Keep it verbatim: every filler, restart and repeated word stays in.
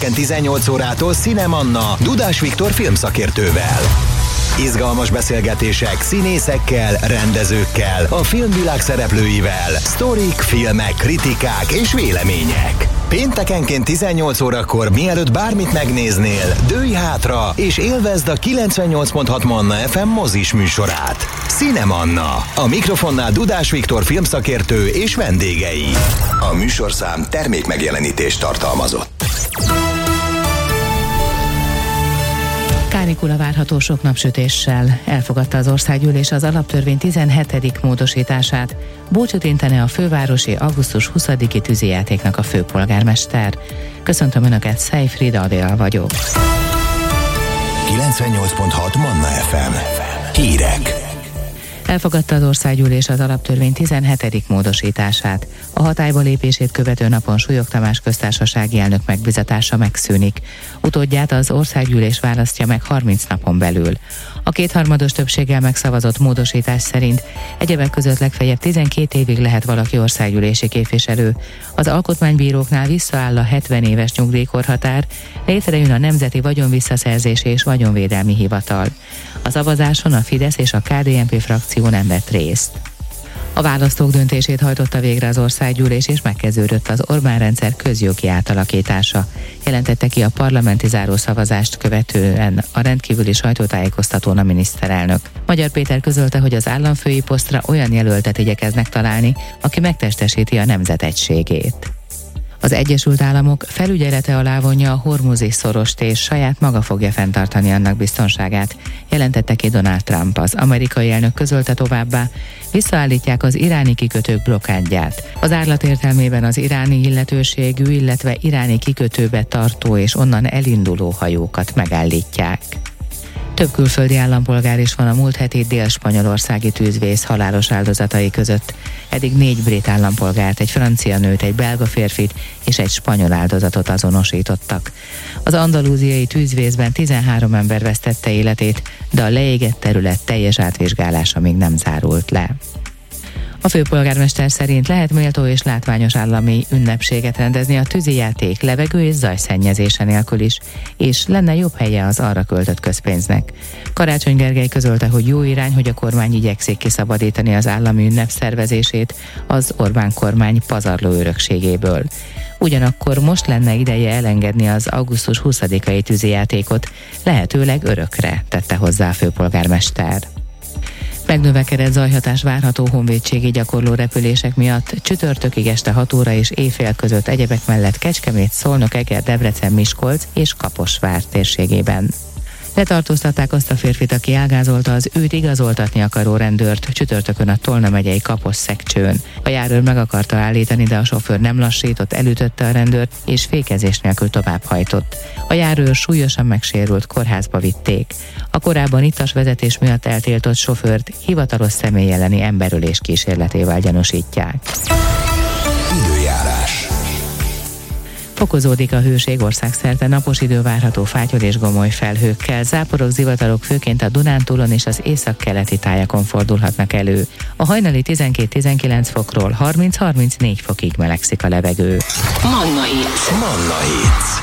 pénteken tizennyolc órától Cinemanna Dudás Viktor filmszakértővel. Izgalmas beszélgetések színészekkel, rendezőkkel, a filmvilág szereplőivel, sztorik, filmek, kritikák és vélemények. Péntekenként tizennyolc órakor, mielőtt bármit megnéznél, dőlj hátra és élvezd a kilencvennyolc pont hat Manna ef em mozis műsorát. Cinemanna. A mikrofonnál Dudás Viktor filmszakértő és vendégei. A műsorszám termék megjelenítést tartalmazott. Kánikula várható sok napsütéssel. Elfogadta az országgyűlés az alaptörvény tizenhetedik módosítását. Búcsút intene a fővárosi augusztus huszadiki tűzijátéknak a főpolgármester. Köszöntöm Önöket, Szejfrid Adél vagyok. kilencvennyolc pont hat Manna ef em. Hírek. Elfogadta az országgyűlés az alaptörvény tizenhetedik módosítását. A hatályba lépését követő napon Súlyog Tamás köztársasági elnök megbízatása megszűnik. Utódját az országgyűlés választja meg harminc napon belül. A kétharmados többséggel megszavazott módosítás szerint egyebek között legfeljebb tizenkét évig lehet valaki országgyűlési képviselő. Az alkotmánybíróknál visszaáll a hetven éves nyugdíjkorhatár, létrejön a Nemzeti Vagyonvisszaszerzési és Vagyonvédelmi Hivatal. A szavazáson a Fidesz és a ká dé en pé frakció nem vett részt. A választók döntését hajtotta végre az országgyűlés, és megkezdődött az Orbán-rendszer közjogi átalakítása. Jelentette ki a parlamenti zárószavazást követően a rendkívüli sajtótájékoztatón a miniszterelnök. Magyar Péter közölte, hogy az államfői posztra olyan jelöltet igyekeznek találni, aki megtestesíti a nemzet egységét. Az Egyesült Államok felügyelete alá vonja a Hormuzi szorost, és saját maga fogja fenntartani annak biztonságát, jelentette ki Donald Trump. Az amerikai elnök közölte továbbá, visszaállítják az iráni kikötők blokkádját. Az árlat értelmében az iráni illetőségű, illetve iráni kikötőbe tartó és onnan elinduló hajókat megállítják. Több külföldi állampolgár is van a múlt heti dél-spanyolországi tűzvész halálos áldozatai között. Eddig négy brit állampolgárt, egy francia nőt, egy belga férfit és egy spanyol áldozatot azonosítottak. Az andalúziai tűzvészben tizenhárom ember vesztette életét, de a leégett terület teljes átvizsgálása még nem zárult le. A főpolgármester szerint lehet méltó és látványos állami ünnepséget rendezni a tűzijáték, levegő és zajszennyezése nélkül is, és lenne jobb helye az arra költött közpénznek. Karácsony Gergely közölte, hogy jó irány, hogy a kormány igyekszik kiszabadítani az állami ünnep szervezését az Orbán kormány pazarló örökségéből. Ugyanakkor most lenne ideje elengedni az augusztus huszadikai tűzijátékot, lehetőleg örökre, tette hozzá a főpolgármester. Megnövekedett zajhatás várható honvédségi gyakorló repülések miatt csütörtökig este hat óra és éjfél között egyebek mellett Kecskemét, Szolnok, Eger, Debrecen, Miskolc és Kaposvár térségében. Letartóztatták azt a férfit, aki ágázolta az őt igazoltatni akaró rendőrt csütörtökön a Tolna megyei Kaposszegcsőn. A járőr meg akarta állítani, de a sofőr nem lassított, elütötte a rendőrt és fékezés nélkül továbbhajtott. A járőr súlyosan megsérült, kórházba vitték. A korábban ittas vezetés miatt eltiltott sofőrt hivatalos személy elleni emberölés kísérletével gyanúsítják. Időjárás. Fokozódik a hőség, országszerte napos idő várható fátyol és gomoly felhőkkel, záporok, zivatarok főként a Dunántúlon és az északkeleti tájakon fordulhatnak elő. A hajnali tizenkét-tizenkilenc fokról harminc-harmincnégy fokig melegszik a levegő. Manna Hits. Manna Hits.